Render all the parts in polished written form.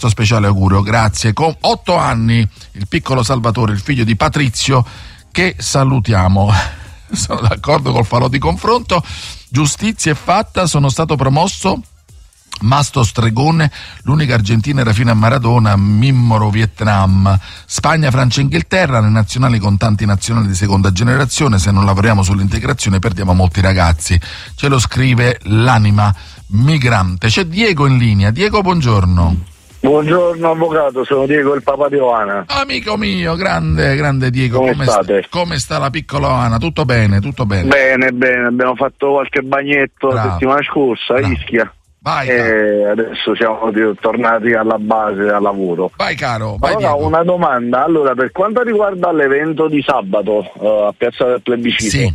Speciale augurio, grazie. Con 8 anni il piccolo Salvatore, il figlio di Patrizio, che salutiamo. Sono d'accordo col falò di confronto. Giustizia è fatta, sono stato promosso Masto Stregone, l'unica argentina era fino a Maradona, Mimmoro Vietnam, Spagna, Francia e Inghilterra, le nazionali con tanti nazionali di seconda generazione, se non lavoriamo sull'integrazione perdiamo molti ragazzi, ce lo scrive l'anima migrante. C'è Diego in linea. Diego, buongiorno. Buongiorno avvocato, sono Diego, il papà di Oana. Amico mio, grande Diego, come state? Come sta la piccola Oana? Tutto bene? Bene, abbiamo fatto qualche bagnetto la settimana scorsa a Ischia. Vai, e adesso siamo tornati alla base, al lavoro. Vai caro, vai. Allora, una domanda, per quanto riguarda l'evento di sabato a Piazza del Plebiscito, sì.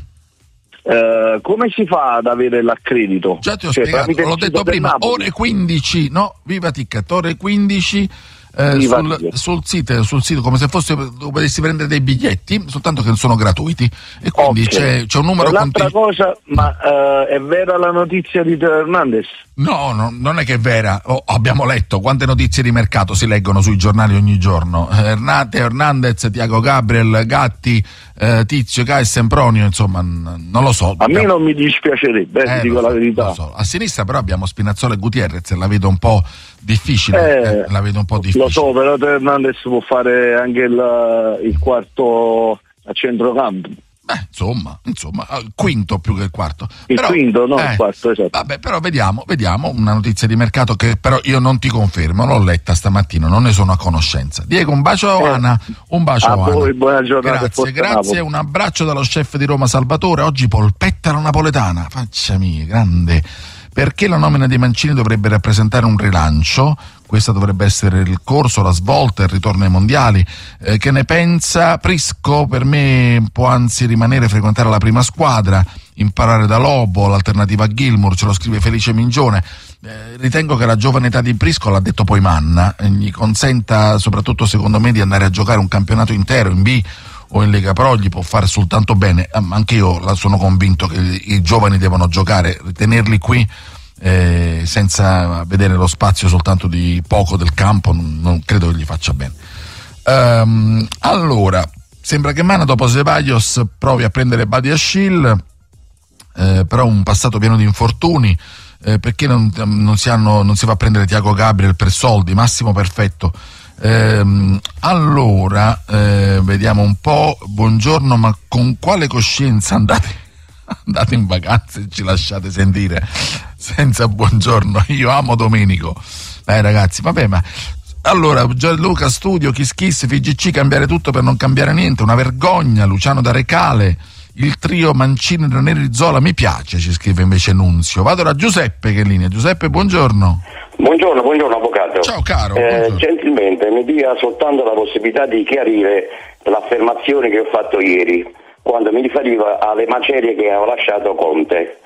Come si fa ad avere l'accredito? Già ti ho spiegato, l'ho detto prima, Napoli. ore 15, no, Viva Ticket, ore 15 sul sito, come se dovessi prendere dei biglietti, soltanto che sono gratuiti, e quindi c'è un numero L'altra cosa, ma è vera la notizia di Teo Hernandez? No, non è che è vera. Abbiamo letto quante notizie di mercato si leggono sui giornali ogni giorno. Teo Hernandez, Thiago Gabriel, Gatti, Tizio, Caio, Sempronio, insomma, non lo so. A me non mi dispiacerebbe, ti dico la verità. Lo so. A sinistra però abbiamo Spinazzola e Gutierrez, la vedo un po' difficile. Lo so, però Teo Hernandez può fare anche il quarto a centrocampo. Insomma, quinto più che il quarto. Il quarto, esatto. Vabbè, però vediamo una notizia di mercato che però io non ti confermo, l'ho letta stamattina, non ne sono a conoscenza. Diego, un bacio a Oana, voi, buona giornata. Grazie, un abbraccio dallo chef di Roma Salvatore, oggi polpetta alla napoletana, faccia mia, grande. Perché la nomina di Mancini dovrebbe rappresentare un rilancio? Questa dovrebbe essere il corso, la svolta, il ritorno ai mondiali. Che ne pensa? Prisco per me può anzi rimanere, frequentare la prima squadra, imparare da Lobo, l'alternativa a Gilmour, ce lo scrive Felice Mingione. Ritengo che la giovane età di Prisco, l'ha detto poi Manna, gli consenta soprattutto secondo me di andare a giocare un campionato intero in B o in Lega Pro, gli può fare soltanto bene. Anche io sono convinto che i giovani devono giocare, tenerli qui senza vedere lo spazio soltanto di poco del campo non credo che gli faccia bene. Allora, sembra che Mana dopo Ceballos provi a prendere Badiashile, però un passato pieno di infortuni, perché non si va a prendere Thiago Gabriel per soldi, Massimo perfetto. Allora, vediamo un po'. Buongiorno, ma con quale coscienza andate in vacanza e ci lasciate sentire senza buongiorno? Io amo Domenico. Ragazzi, vabbè, ma allora Gianluca Studio, Kiss Kiss, FGC, cambiare tutto per non cambiare niente, una vergogna. Luciano da Recale, il trio Mancini, Ranieri, Zola mi piace, ci scrive invece Nunzio. Vado da Giuseppe che è in linea. Giuseppe, buongiorno. Buongiorno avvocato. Ciao caro. Gentilmente mi dia soltanto la possibilità di chiarire l'affermazione che ho fatto ieri, quando mi riferiva alle macerie che aveva lasciato Conte.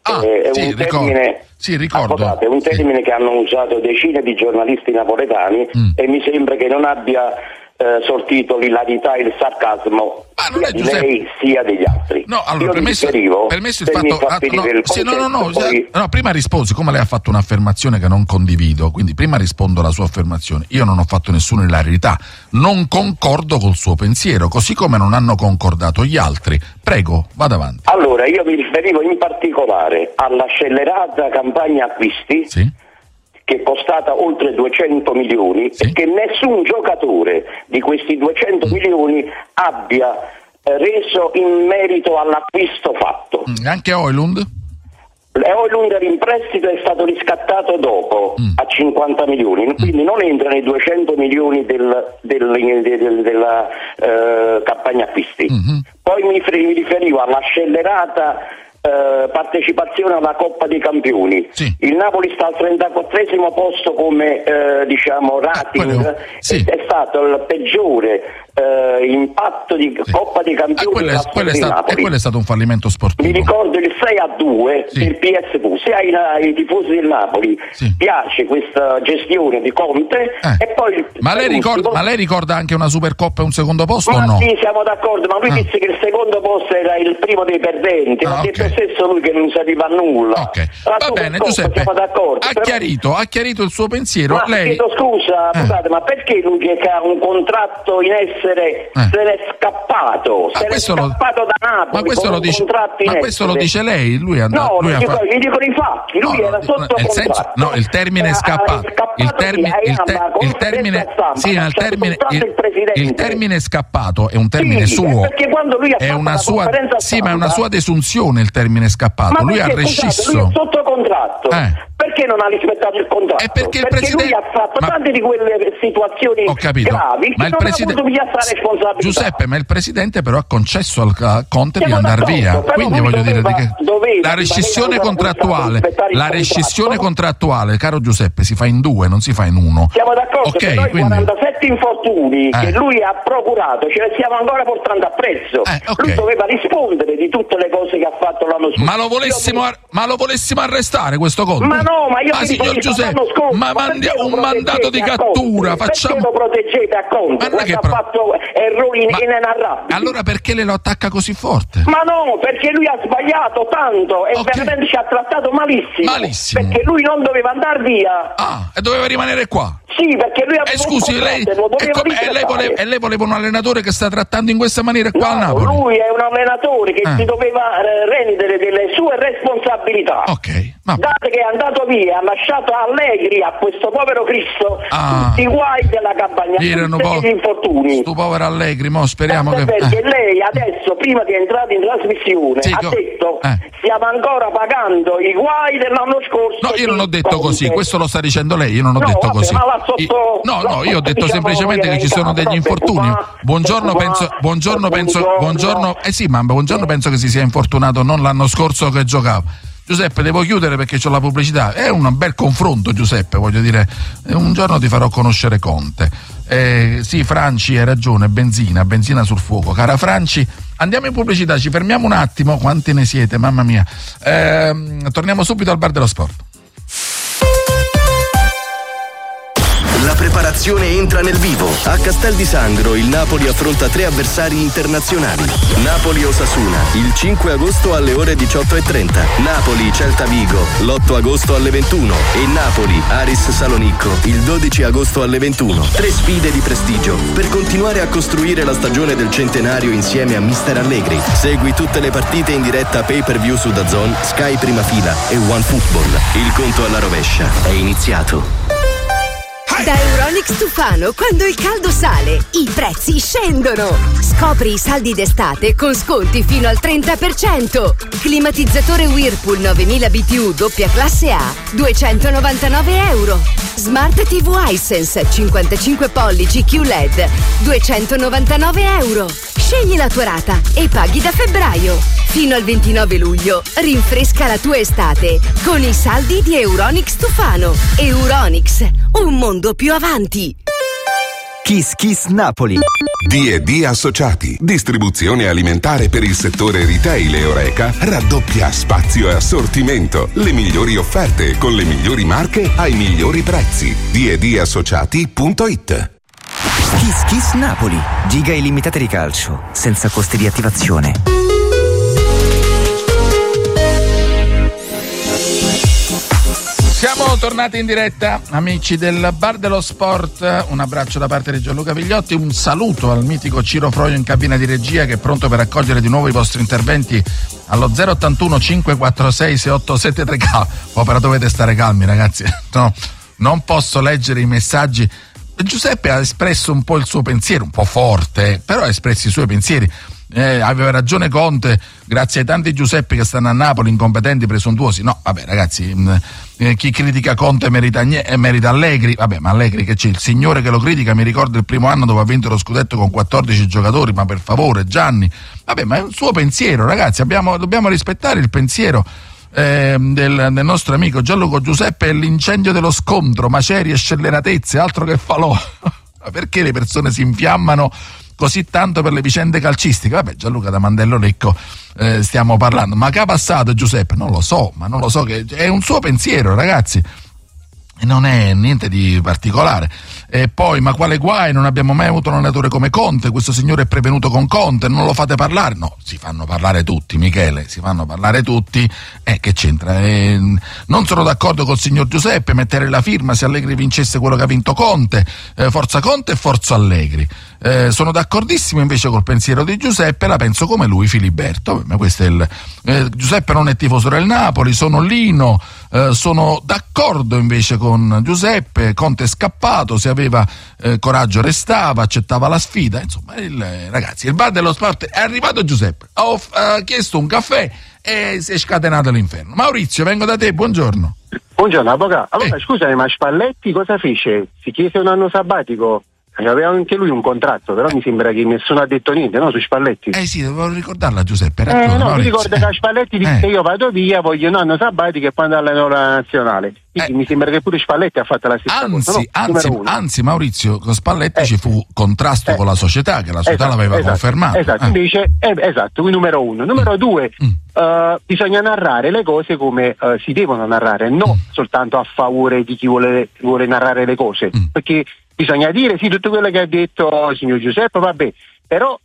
Ricordo. Avvocato, è un termine che hanno usato decine di giornalisti napoletani e mi sembra che non abbia sortito l'ilarità e il sarcasmo sia di lei sia degli altri. No, allora, permesso il fatto. Prima rispondo, siccome lei ha fatto un'affermazione che non condivido, quindi prima rispondo alla sua affermazione. Io non ho fatto nessuna ilarità, non concordo col suo pensiero, così come non hanno concordato gli altri. Prego, vada avanti. Allora, io mi riferivo in particolare alla scellerata campagna acquisti, che è costata oltre 200 milioni e che nessun giocatore di questi 200 milioni abbia reso in merito all'acquisto fatto. Anche Højlund? Højlund era in prestito e è stato riscattato dopo a 50 milioni, quindi non entra nei 200 milioni della campagna acquisti. Poi mi riferivo alla scellerata partecipazione alla Coppa dei Campioni. Il Napoli sta al 34esimo posto come rating, è stato il peggiore impatto di Coppa dei Campioni quello è stato un fallimento sportivo. Mi ricordo il 6-2 del PSV. Se ai tifosi del Napoli piace questa gestione di Conte e poi ma lei ricorda anche una Supercoppa e un secondo posto o no? Sì, siamo d'accordo, ma lui disse che il secondo posto era il primo dei perdenti, ha detto stesso lui che non serviva a nulla. Va bene, Giuseppe, ha chiarito il suo pensiero. Lei... chiedo scusa, scusate, ma perché lui che ha un contratto in essere se n'è scappato? Scappato da Napoli. Ma questo lo dice lei? Lui gli dicono i fatti. Lui era sotto contratto. Il termine è scappato. Il termine scappato è un termine suo. Perché quando lui è una sua desunzione il termine scappato. Lui ha rescisso. Lui è sotto contratto. Perché non ha rispettato il contratto? Perché lui ha fatto tante di quelle situazioni gravi che non ha potuto pigliare la responsabilità. Giuseppe, ma il presidente però ha concesso al Conte di andare via. Quindi voglio dire la rescissione contrattuale, caro Giuseppe, si fa in due, non si fa in uno. Siamo d'accordo, che noi 47 infortuni che lui ha procurato ce ne stiamo ancora portando a prezzo. Lui doveva rispondere di tutte le cose che ha fatto l'anno scorso. Ma lo volessimo arrestare questo Conte? Ma no, ma io signor Giuseppe, ma mandiamo un mandato di cattura, perché lo proteggete a Conte? Ha fatto errori inenarrabili. Allora perché le lo attacca così forte? Ma no, perché lui ha sbagliato tanto e veramente ci ha trattato malissimo. Perché lui non doveva andare via. E doveva rimanere qua. Sì, perché lui aveva lei voleva un allenatore che sta trattando in questa maniera qua al Napoli? Lui è un allenatore che si doveva rendere delle sue responsabilità. Dato che è andato via, ha lasciato Allegri a questo povero Cristo tutti i guai della campagna, tutti gli infortuni. Sto povero Allegri, mo speriamo perché lei adesso, prima di entrare in trasmissione, ha detto stiamo ancora pagando i guai dell'anno scorso. No, io non ho detto così, questo lo sta dicendo lei, io non ho detto così. Io ho detto semplicemente che ci sono degli infortuni. Buongiorno, penso che si sia infortunato non l'anno scorso che giocava. Giuseppe, devo chiudere perché c'ho la pubblicità. È un bel confronto, Giuseppe, voglio dire. Un giorno ti farò conoscere Conte. Sì, Franci, hai ragione, benzina sul fuoco. Cara Franci, andiamo in pubblicità, ci fermiamo un attimo. Quanti ne siete, mamma mia. Torniamo subito al Bar dello Sport. La preparazione entra nel vivo. A Castel di Sangro il Napoli affronta 3 avversari internazionali. Napoli-Osasuna il 5 agosto alle ore 18:30. Napoli-Celta Vigo l'8 agosto alle 21 e Napoli-Aris Salonicco il 12 agosto alle 21. 3 sfide di prestigio per continuare a costruire la stagione del centenario insieme a Mister Allegri. Segui tutte le partite in diretta pay-per-view su DAZN, Sky Prima Fila e OneFootball. Il conto alla rovescia è iniziato. Da Euronics Tufano, quando il caldo sale, i prezzi scendono. Scopri i saldi d'estate con sconti fino al 30%. Climatizzatore Whirlpool 9000 BTU doppia classe A, €299. Smart TV Hisense 55 pollici QLED, €299. Scegli la tua rata e paghi da febbraio. Fino al 29 luglio, rinfresca la tua estate con i saldi di Euronics Tufano. Euronics, un mondo più avanti. Kiss Kiss Napoli. D&D Associati, distribuzione alimentare per il settore retail e Horeca, raddoppia spazio e assortimento, le migliori offerte con le migliori marche ai migliori prezzi. D&Dassociati.it. Kiss Kiss Napoli, giga illimitate di calcio, senza costi di attivazione. Siamo tornati in diretta, amici del Bar dello Sport. Un abbraccio da parte di Gianluca Vigliotti, un saluto al mitico Ciro Froio in cabina di regia, che è pronto per accogliere di nuovo i vostri interventi allo 081 546 6873. Però dovete stare calmi, ragazzi. No, non posso leggere i messaggi. Giuseppe ha espresso un po' il suo pensiero, un po' forte, però ha espresso i suoi pensieri. Aveva ragione Conte, grazie ai tanti Giuseppe che stanno a Napoli, incompetenti, presuntuosi. No, vabbè ragazzi, chi critica Conte merita Allegri. Vabbè, ma Allegri che c'è? Il signore che lo critica mi ricorda il primo anno dove ha vinto lo scudetto con 14 giocatori, ma per favore Gianni. Vabbè, ma è un suo pensiero, ragazzi, dobbiamo rispettare il pensiero del nostro amico Gianluca. Giuseppe è l'incendio dello scontro, macerie e scelleratezze, altro che falò. Perché le persone si infiammano così tanto per le vicende calcistiche. Vabbè, Gianluca da Mandello Lecco stiamo parlando, ma che ha passato Giuseppe? Non lo so, che è un suo pensiero, ragazzi. Non è niente di particolare. E poi, ma quale guai, non abbiamo mai avuto un allenatore come Conte, questo signore è prevenuto con Conte, non lo fate parlare? No, si fanno parlare tutti, Michele, si fanno parlare tutti, che c'entra? Non sono d'accordo col signor Giuseppe, mettere la firma se Allegri vincesse quello che ha vinto Conte, forza Conte e forza Allegri. Sono d'accordissimo invece col pensiero di Giuseppe, la penso come lui, Filiberto. Ma questo è Giuseppe non è tifoso del Napoli, sono Lino, sono d'accordo invece con Giuseppe, Conte è scappato, se aveva coraggio restava, accettava la sfida, insomma ragazzi, il bar dello sport è arrivato Giuseppe, ho chiesto un caffè e si è scatenato l'inferno. Maurizio, vengo da te, buongiorno. Buongiorno avvocato, allora scusami, ma Spalletti cosa fece? Si chiese un anno sabbatico? Aveva anche lui un contratto, però mi sembra che nessuno ha detto niente, no? Su Spalletti. Sì, dovevo ricordarla Giuseppe. Mi ricordo che Spalletti disse io vado via, voglio un anno sabbatico e poi andare alla nazionale. Quindi mi sembra che pure Spalletti ha fatto la stessa cosa. No? Anzi, Maurizio, con Spalletti ci fu contrasto con la società, che la società l'aveva confermato. Esatto, invece, quindi numero uno. Numero due, bisogna narrare le cose come si devono narrare, non soltanto a favore di chi vuole narrare le cose, perché bisogna dire sì tutto quello che ha detto il signor Giuseppe, vabbè, però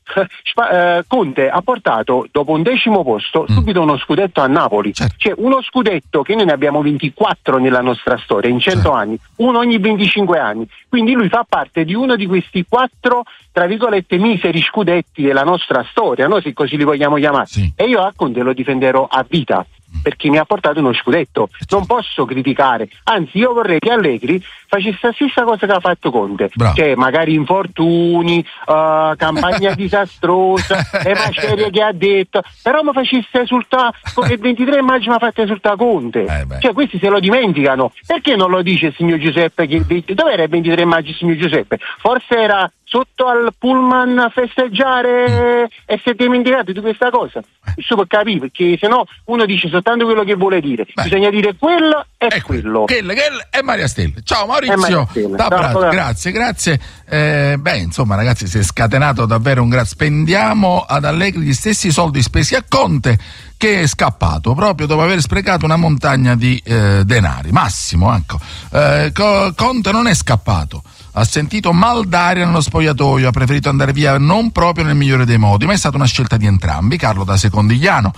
Conte ha portato dopo un 10° posto subito uno scudetto a Napoli, cioè uno scudetto che noi ne abbiamo 24 nella nostra storia in 100 anni, uno ogni 25 anni, quindi lui fa parte di uno di questi 4 tra virgolette miseri scudetti della nostra storia, no? Se così li vogliamo chiamare, e io a Conte lo difenderò a vita perché mi ha portato uno scudetto, non posso criticare, anzi io vorrei che Allegri facesse la stessa cosa che ha fatto Conte. Bravo. Cioè magari infortuni, campagna disastrosa, le macerie che ha detto, però mi facesse esultare come il 23 maggio mi ha fatto esultare Conte, cioè questi se lo dimenticano. Perché non lo dice il signor Giuseppe dove era il 23 maggio il signor Giuseppe? Forse era sotto al pullman a festeggiare e si è dimenticato di questa cosa. Questo può capire, perché se no uno dice soltanto quello che vuole dire. Bisogna dire quello e quello. Quello è Maria Stella. Ciao Maurizio. Grazie. Insomma ragazzi, si è scatenato davvero un grazie. Spendiamo ad Allegri gli stessi soldi spesi a Conte, che è scappato proprio dopo aver sprecato una montagna di denari. Massimo, ecco. Conte non è scappato. Ha sentito mal d'aria nello spogliatoio, ha preferito andare via non proprio nel migliore dei modi, ma è stata una scelta di entrambi. Carlo da Secondigliano.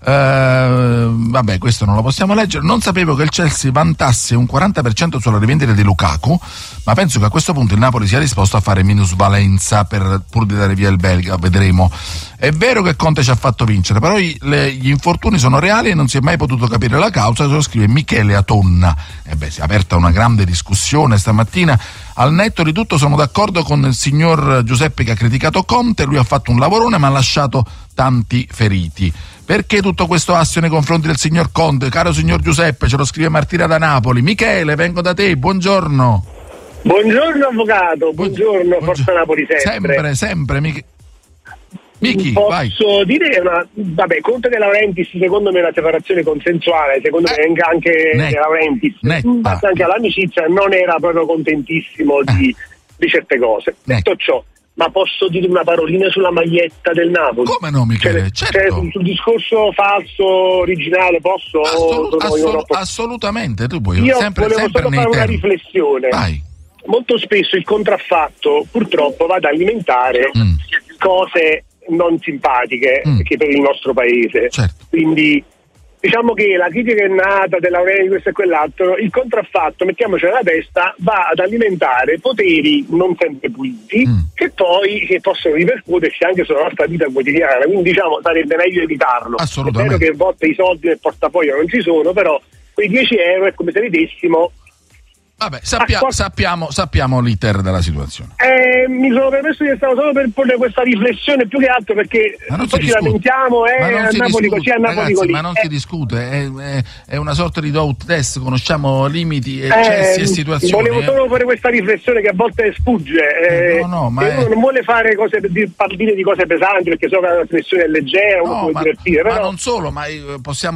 Questo non lo possiamo leggere. Non sapevo che il Chelsea vantasse un 40% sulla rivendita di Lukaku, ma penso che a questo punto il Napoli sia disposto a fare minusvalenza pur di dare via il belga, vedremo. È vero che Conte ci ha fatto vincere, però gli infortuni sono reali e non si è mai potuto capire la causa, se lo scrive Michele Atonna. Si è aperta una grande discussione stamattina. Al netto di tutto sono d'accordo con il signor Giuseppe che ha criticato Conte, lui ha fatto un lavorone ma ha lasciato tanti feriti. Perché tutto questo assio nei confronti del signor Conte? Caro signor Giuseppe, ce lo scrive Martina da Napoli. Michele, vengo da te, buongiorno. Buongiorno avvocato, buongiorno. Forza Napoli sempre, Miki, posso dire Conte De Laurentiis secondo me è una separazione consensuale, secondo me anche De Laurentiis, basta anche all'amicizia, non era proprio contentissimo di certe cose. Detto ciò, ma posso dire una parolina sulla maglietta del Napoli? Come no, Michele? Certo. Sul discorso falso, originale, posso? Assolutamente, tu puoi. Io volevo solo fare una riflessione. Vai. Molto spesso il contraffatto purtroppo va ad alimentare cose non simpatiche che per il nostro paese. Certo. Quindi diciamo che la critica è nata della questo e quell'altro, il contraffatto, mettiamoci nella testa, va ad alimentare poteri non sempre puliti che possono ripercuotersi anche sulla nostra vita quotidiana, quindi diciamo sarebbe meglio evitarlo. Assolutamente. È vero che a volte i soldi nel portafoglio non ci sono, però quei 10 euro è come se li dessimo. Vabbè, sappiamo l'iter della situazione. Mi sono permesso di stare solo per porre questa riflessione, più che altro perché poi ci lamentiamo a Napoli così, a Napoli così. Ma non si discute, è una sorta di doubt test, conosciamo limiti, eccessi e situazioni. Volevo solo fare questa riflessione che a volte sfugge. Ma uno non vuole fare cose dire di cose pesanti perché so che la trasmissione è leggera, uno può divertire. Ma non solo, ma possiamo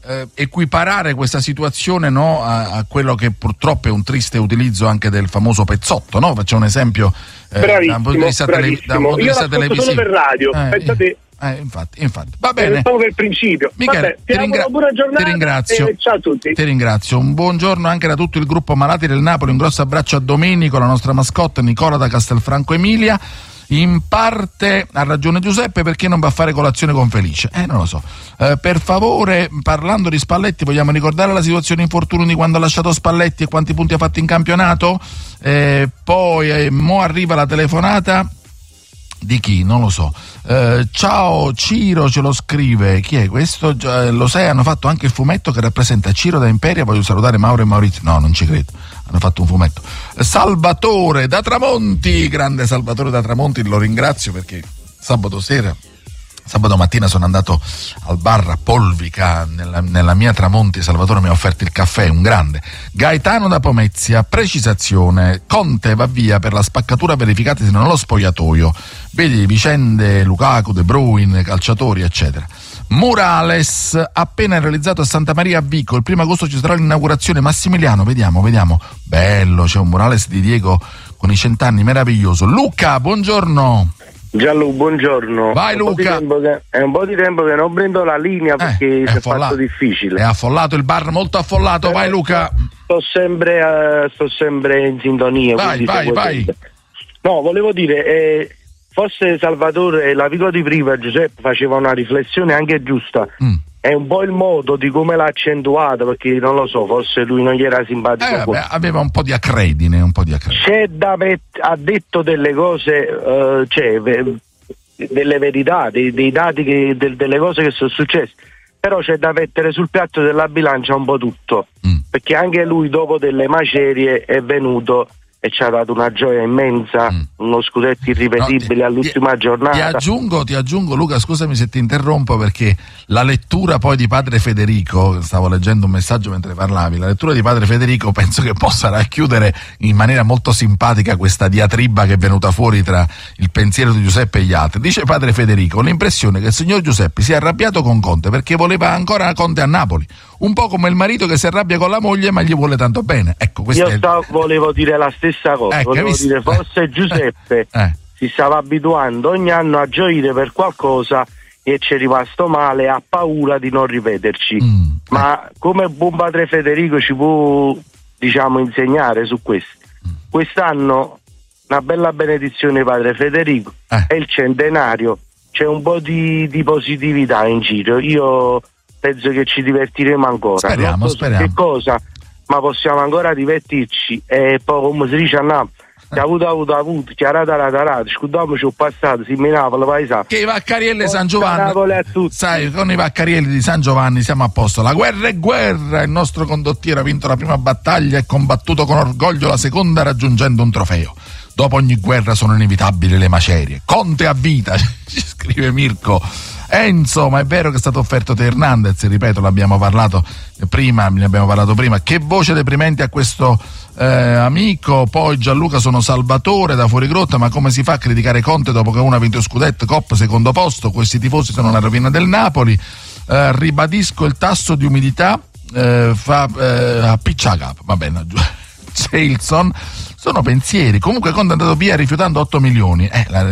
equiparare questa situazione, no, a quello che purtroppo è un triste utilizzo anche del famoso pezzotto, no? Faccio un esempio da un punto di vista televisivo. Solo per radio, pensate. Infatti, va bene. Proprio per principio. Michele, buona giornata. Ti ringrazio. Ciao a tutti. Ti ringrazio. Un buongiorno anche da tutto il gruppo Malati del Napoli. Un grosso abbraccio a Domenico, la nostra mascotte Nicola da Castelfranco Emilia. In parte ha ragione Giuseppe, perché non va a fare colazione con Felice? Non lo so. Per favore, parlando di Spalletti, vogliamo ricordare la situazione infortunio di quando ha lasciato Spalletti e quanti punti ha fatto in campionato? Poi mo arriva la telefonata di chi? Non lo so. Ciao Ciro, ce lo scrive. Chi è questo? Lo sai, hanno fatto anche il fumetto che rappresenta Ciro da Imperia. Voglio salutare Mauro e Maurizio. No, non ci credo. Hanno fatto un fumetto. Salvatore da Tramonti, grande Salvatore da Tramonti, lo ringrazio perché sabato mattina sono andato al bar a Polvica nella mia Tramonti. Salvatore mi ha offerto il caffè, un grande. Gaetano da Pomezia, precisazione: Conte va via per la spaccatura verificatasi nello spogliatoio, vedi vicende Lukaku, De Bruyne, calciatori eccetera. Murales, appena realizzato a Santa Maria a Vico, il 1 agosto ci sarà l'inaugurazione. Massimiliano, vediamo, bello, c'è un Murales di Diego con i 100 anni, meraviglioso. Luca, buongiorno. Gianlu, buongiorno. Vai Luca. È un po' di tempo che non prendo la linea perché si è fatto difficile. È affollato il bar, molto affollato. Vai Luca. Sto sempre in sintonia. Vai. No, volevo dire, forse Salvatore, l'amico di prima, Giuseppe, faceva una riflessione anche giusta. È un po' il modo di come l'ha accentuato, perché non lo so, forse lui non gli era simpatico. Aveva un po' di acredine. Ha detto delle cose, delle verità, dei dati, delle cose che sono successe. Però c'è da mettere sul piatto della bilancia un po' tutto, perché anche lui dopo delle macerie è venuto e ci ha dato una gioia immensa, uno scudetto irripetibile all'ultima giornata. Ti aggiungo Luca, scusami se ti interrompo, perché la lettura poi di padre Federico, stavo leggendo un messaggio mentre parlavi, la lettura di padre Federico penso che possa racchiudere in maniera molto simpatica questa diatriba che è venuta fuori tra il pensiero di Giuseppe e gli altri. Dice padre Federico: ho l'impressione che il signor Giuseppe sia arrabbiato con Conte perché voleva ancora Conte a Napoli, un po' come il marito che si arrabbia con la moglie ma gli vuole tanto bene. Ecco, volevo dire la stessa cosa, volevo dire forse Giuseppe si stava abituando ogni anno a gioire per qualcosa e ci è rimasto male, ha paura di non ripeterci. Ma come buon padre Federico ci può, insegnare su questo? Quest'anno una bella benedizione padre Federico, è il centenario, c'è un po' di positività in giro. Io penso che ci divertiremo ancora. Speriamo. Che cosa? Ma possiamo ancora divertirci. E poi, come si dice a Napoli, avuto, chiarata, scudiamoci il passato, si minava la paesana. Che i Vaccarielli San Giovanni, sai, con i Vaccarielli di San Giovanni siamo a posto. La guerra è guerra, il nostro condottiero ha vinto la prima battaglia e combattuto con orgoglio la seconda, raggiungendo un trofeo. Dopo ogni guerra sono inevitabili le macerie. Conte a vita, ci scrive Mirko. Insomma, è vero che è stato offerto Teo Hernandez, ripeto, ne abbiamo parlato prima. Che voce deprimente a questo amico. Poi Gianluca: sono Salvatore da Fuorigrotta, ma come si fa a criticare Conte dopo che uno ha vinto scudetto, Coppa secondo posto? Questi tifosi sono la rovina del Napoli. Ribadisco il tasso di umidità appiccia a capo, va bene. Jailson, sono pensieri. Comunque Conte è andato via rifiutando 8 milioni.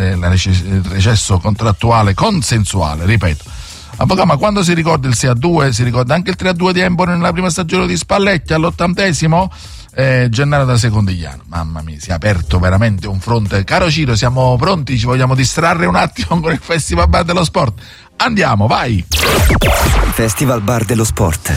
Il recesso contrattuale consensuale, ripeto. Avvocato, ma quando si ricorda il 6-2 si ricorda anche il 3-2 di Empoli nella prima stagione di Spalletti all'80°? Gennaro da Secondigliano. Mamma mia, si è aperto veramente un fronte. Caro Ciro, siamo pronti? Ci vogliamo distrarre un attimo con il Festival Bar dello Sport? Andiamo, vai! Festival Bar dello Sport.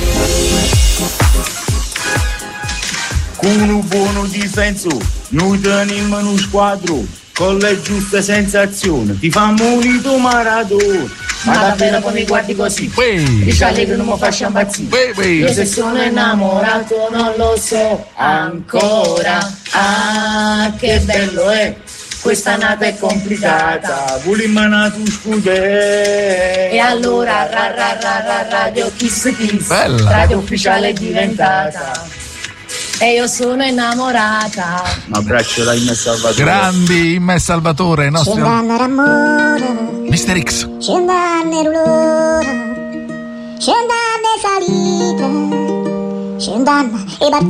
Con un buono difensore, noi teniamo uno squadro, con le giuste sensazioni, ti fa monito Maradona. Ma davvero come mi guardi così? Dici allegro, non mi faccio impazzire. Io se sono innamorato non lo so ancora. Ah, che bello è! Questa nata è complicata, volimmo una tu scudè. E allora Radio Kiss Kiss, bella. Radio ufficiale è diventata. E io sono innamorata. Un abbraccio da Imme Salvatore. Grandi Imme Salvatore, i nostri Mr. X. salite, scendano e